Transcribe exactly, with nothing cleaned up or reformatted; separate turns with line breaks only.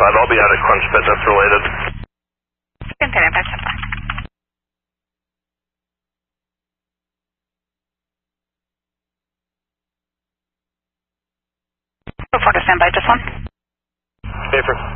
five. I'll be out at Crunch Pit. That's related.
Container patch up. Go for to stand by, just one.
Safer.